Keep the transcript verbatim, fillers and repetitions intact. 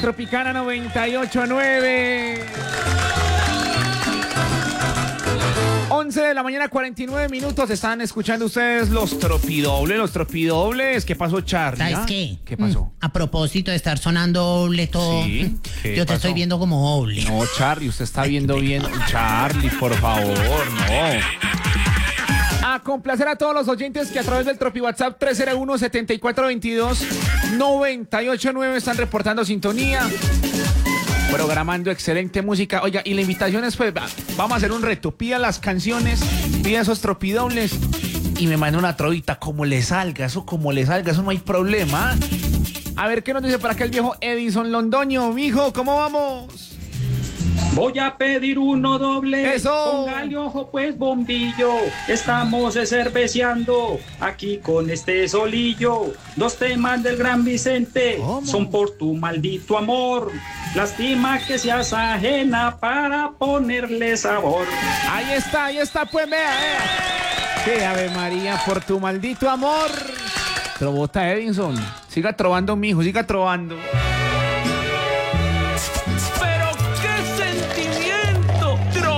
Tropicana noventa y ocho punto nueve. once de la mañana, cuarenta y nueve minutos. Están escuchando ustedes los tropidobles, los tropidobles. ¿Qué pasó, Charlie? ¿Sabes ¿Ah? qué? ¿Qué pasó? Mm, a propósito de estar sonando doble todo, Sí, ¿qué yo te pasó? estoy viendo como doble. No, Charlie, usted está viendo bien. Charlie, por favor, no. A complacer a todos los oyentes que a través del Tropi WhatsApp tres cero uno, siete cuatro dos dos, nueve ocho nueve están reportando sintonía, programando excelente música. Oiga, y la invitación es, pues, vamos a hacer un reto. Pida las canciones, pida esos tropidobles y me manda una trovita como le salga, eso como le salga, eso no hay problema. A ver, ¿qué nos dice para acá el viejo Edison Londoño? Mijo, ¿cómo vamos? Voy a pedir uno doble. ¡Eso! Póngale ojo pues, bombillo. Estamos cerveceando aquí con este solillo. Dos temas del gran Vicente. ¿Cómo? Son por tu maldito amor. Lástima que seas ajena para ponerle sabor. Ahí está, ahí está, pues vea, vea. ¡Qué Ave María, por tu maldito amor! Trovota Edison. Siga trovando, mijo, siga trovando.